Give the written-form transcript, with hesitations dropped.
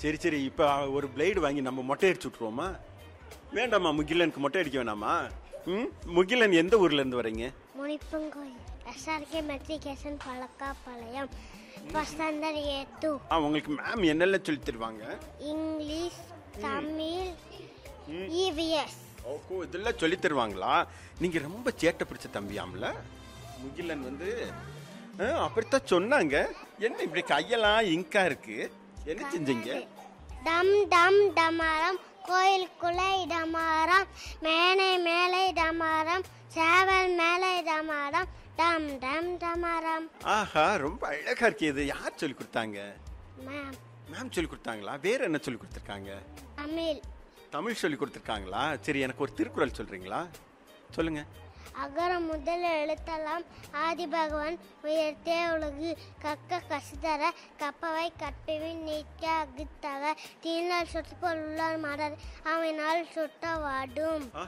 சரி சரி, இப்போ ஒரு பிளேடு வாங்கி நம்ம மொட்டை அடிச்சு விட்ருவோமா? வேண்டாமா, முகிலனுக்கு மொட்டை அடிக்க வேணாமா? முகிலன் எந்த ஊர்ல இருந்து வரீங்க? முனிப்பங்கோயில் SRK matriculation பழக்காப்பாளையம். First standard A2. உங்களுக்கு மேம் என்னெல்லாம் சொல்லி தருவாங்க? English, Tamil, EVS. ஓகோ, இதெல்லாம் சொல்லி தருவாங்களா? நீங்க ரொம்ப சேட்டை பிடிச்ச தம்பியாம்ல முகிலன் வந்து. அப்படித்தான் சொன்னாங்க. என்ன இப்படி கையெல்லாம் இங்கா இருக்கு, என்ன செஞ்சீங்க? டம் டம் டமாரம், கோயிலுக்குள்ள இடமாரம், மேனை மேலே டமாரம், சேவல் மேலே டமாரம், டம் டம் டமாரம். ஆஹா, ரொம்ப அழகா இருக்கு. இது யார் சொல்லி கொடுத்தாங்க? மேம். மேம் சொல்லி கொடுத்தாங்களா? வேற என்ன சொல்லி கொடுத்துருக்காங்க? தமிழ். தமிழ் சொல்லி கொடுத்துருக்காங்களா? சரி, எனக்கு ஒரு திருக்குறள் சொல்றீங்களா? சொல்லுங்க. அகர முதல் எழுத்தெல்லாம் ஆதி பகவான் உயர்த்தே உலகு, கக்க கசிதர கப்பவை கற்பிவின் நீக்க அகுத்தக, தீனால் சொற்பொல் உள்ளார் மடர் அவனால் சுட்ட வாடும்.